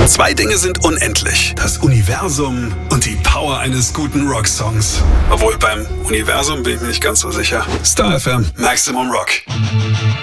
Zwei Dinge sind unendlich. Das Universum und die Power eines guten Rocksongs. Obwohl beim Universum bin ich mir nicht ganz so sicher. Star FM, Maximum Rock.